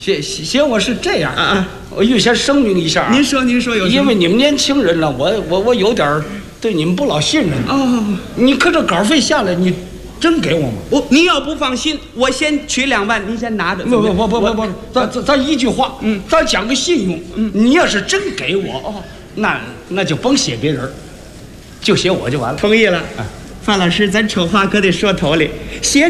写我是这样啊， 我预先声明一下啊。 您说有什么？ 因为你们年轻人了，我有点对你们不老信任哦。 你可这稿费下来，你真给我吗？ 您要不放心，我先取2万，您先拿着。 不，咱一句话，咱讲个信用。你要是真给我，那就甭写别人，就写我就完了。 同意了。范老师，咱丑话可得说头里，写